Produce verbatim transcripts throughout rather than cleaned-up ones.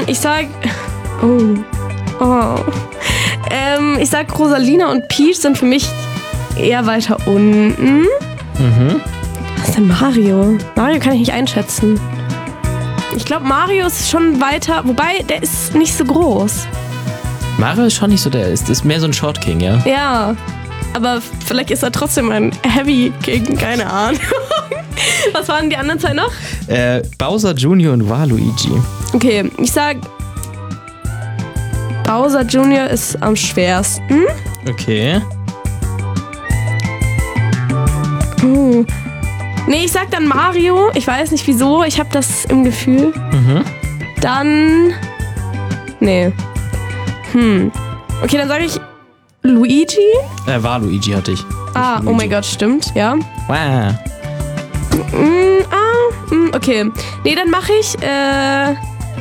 ich sag... Oh. Oh. Ähm, ich sag, Rosalina und Peach sind für mich eher weiter unten. Mhm. Was ist denn Mario? Mario kann ich nicht einschätzen. Ich glaube, Mario ist schon weiter, wobei der ist nicht so groß. Mario ist schon nicht so der, ist, ist mehr so ein Short King, ja? Ja, aber vielleicht ist er trotzdem ein Heavy King, keine Ahnung. Was waren die anderen zwei noch? Äh, Bowser Junior und Waluigi. Okay, ich sag, Bowser Junior ist am schwersten. Okay. Oh. Nee, ich sag dann Mario. Ich weiß nicht wieso, ich habe das im Gefühl. Mhm. Dann... Nee. Hm. Okay, dann sage ich Luigi. Äh, Waluigi hatte ich. Ah, Luigi. oh mein Gott, stimmt, ja. Wow. Mm, ah, mm, okay. Nee, dann mache ich äh,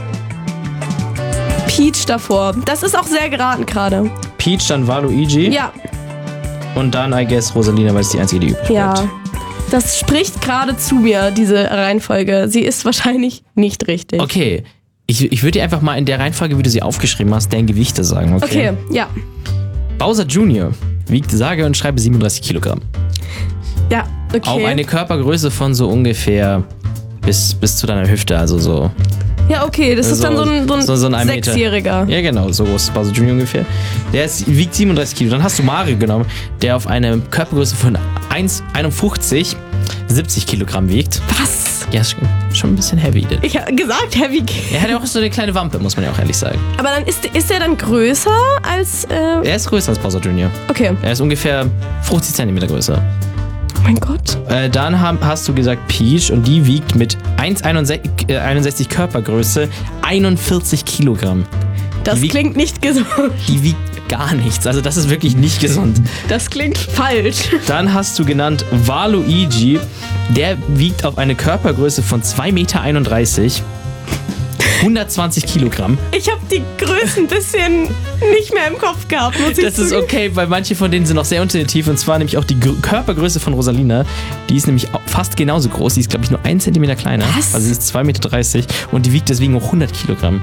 Peach davor. Das ist auch sehr geraten gerade. Peach, dann Waluigi. Ja. Und dann, I guess, Rosalina, weil es die einzige, die übrig Ja. bleibt. Das spricht gerade zu mir, diese Reihenfolge. Sie ist wahrscheinlich nicht richtig. Okay. Ich, ich würde dir einfach mal in der Reihenfolge, wie du sie aufgeschrieben hast, deren Gewichte sagen, okay? Okay, ja. Bowser Junior wiegt sage und schreibe siebenunddreißig Kilogramm. Ja, okay. Auf eine Körpergröße von so ungefähr bis, bis zu deiner Hüfte, also so. Ja, okay, das ist so, dann so ein, so ein, so, so ein ein Meter. Sechsjähriger. Ja, genau, so groß ist Bowser Junior ungefähr. Der ist, wiegt siebenunddreißig Kilo. Dann hast du Mario genommen, der auf eine Körpergröße von eins Komma einundfünfzig siebzig Kilogramm wiegt. Was? Ja, ist schon, schon ein bisschen heavy. Ich habe gesagt Heavy King. Er hat ja auch so eine kleine Wampe, muss man ja auch ehrlich sagen. Aber dann ist, ist er dann größer als... Äh, Er ist größer als Bowser Junior okay. Er ist ungefähr fünfzig Zentimeter größer. Oh mein Gott. Äh, dann haben, hast du gesagt Peach und die wiegt mit eins Komma einundsechzig Körpergröße einundvierzig Kilogramm. Das Die wiegt- klingt nicht gesund. Die wiegt gar nichts, also das ist wirklich nicht gesund. Das klingt falsch. Dann hast du genannt Waluigi, der wiegt auf eine Körpergröße von zwei Komma einunddreißig Meter hundertzwanzig Kilogramm. Ich habe die Größen ein bisschen nicht mehr im Kopf gehabt, muss ich Das ist zugeben. okay, weil manche von denen sind auch sehr unterschiedlich. Und zwar nämlich auch die Gr- Körpergröße von Rosalina. Die ist nämlich auch fast genauso groß. Die ist, glaube ich, nur ein Zentimeter kleiner. Was? Also sie ist zwei Komma dreißig Meter und die wiegt deswegen auch hundert Kilogramm.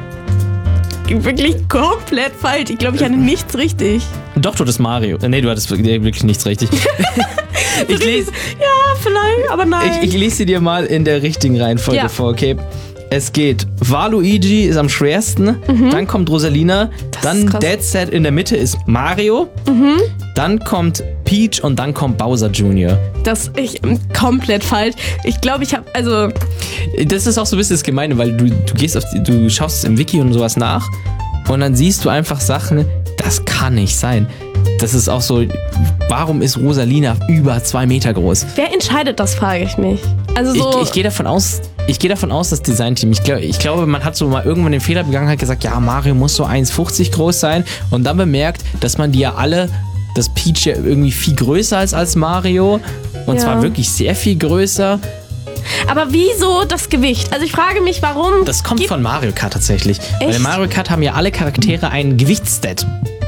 Wirklich komplett falsch. Ich glaube, ich hatte nichts richtig. Doch, du hattest Mario. Äh, Nee, du hattest wirklich nichts richtig. ich, lese, Ja, vielleicht, aber nein. ich, ich lese sie dir mal in der richtigen Reihenfolge Ja. vor, okay? Es geht, Waluigi ist am schwersten, dann kommt Rosalina, dann ist krass. Dead Set in der Mitte ist Mario, dann kommt Peach und dann kommt Bowser Junior Das ich komplett falsch. Ich glaube, ich habe also Das ist auch so ein bisschen das Gemeine, weil du, du gehst auf die, du schaust es im Wiki und sowas nach und dann siehst du einfach Sachen, das kann nicht sein. Das ist auch so, warum ist Rosalina über zwei Meter groß? wer entscheidet das, frage ich mich. Also so Ich, ich gehe davon aus, ich gehe davon aus, das Designteam. Ich, glaub, ich glaube, man hat so mal irgendwann den Fehler begangen, hat gesagt, ja, Mario muss so eins Komma fünfzig groß sein und dann bemerkt, dass man die ja alle, dass Peach ja irgendwie viel größer ist als Mario und Ja. zwar wirklich sehr viel größer. aber wieso das Gewicht? Also ich frage mich, warum Das kommt gibt- von Mario Kart tatsächlich. Weil Echt? in Mario Kart haben ja alle Charaktere einen Gewichtsstat.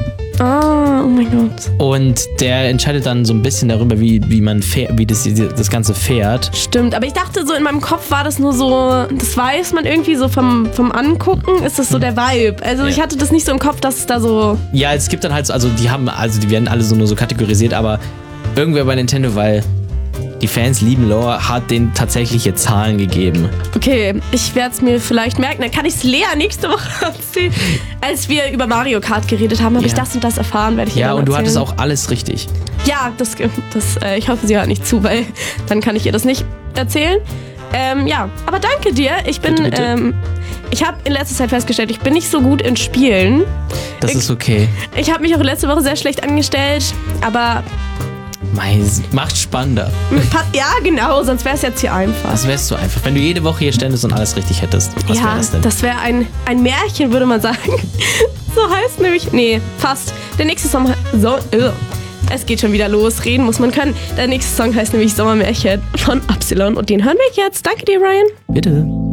Ah, oh mein Gott. Und der entscheidet dann so ein bisschen darüber, wie, wie man fährt, wie das, das Ganze fährt. Stimmt, aber ich dachte so, in meinem Kopf war das nur so, das weiß man irgendwie so vom, vom Angucken, ist das so der Vibe. Also Ja. ich hatte das nicht so im Kopf, dass es da so... Ja, es gibt dann halt so, also die haben, also die werden alle so nur so kategorisiert, aber irgendwer bei Nintendo, weil die Fans lieben Lore, hat denen tatsächliche Zahlen gegeben. Okay, ich werde es mir vielleicht merken, dann kann ich es Lea nächste Woche erzählen. Als wir über Mario Kart geredet haben, habe Ja. ich das und das erfahren, werde ich ihr Ja, dann und du hattest erzählen. auch alles richtig. Ja, das, das äh, ich hoffe, sie hört nicht zu, weil dann kann ich ihr das nicht erzählen. Ähm, ja, aber danke dir. Ich bin, Bitte, bitte. ähm, ich habe in letzter Zeit festgestellt, ich bin nicht so gut in Spielen. Das Ich- ist okay. Ich habe mich auch letzte Woche sehr schlecht angestellt, aber Mei, macht spannender. pa- ja, genau, sonst wäre es jetzt hier einfach. Das wärst du einfach. Wenn du jede Woche hier ständest und alles richtig hättest. Was wäre ja, das denn? das wäre ein, ein Märchen, würde man sagen. So heißt nämlich, nee, fast. Der nächste Song, so, ugh. Es geht schon wieder los, reden muss man können. Der nächste Song heißt nämlich Sommermärchen von Absilon und den hören wir jetzt. Danke dir, Ryan. Bitte.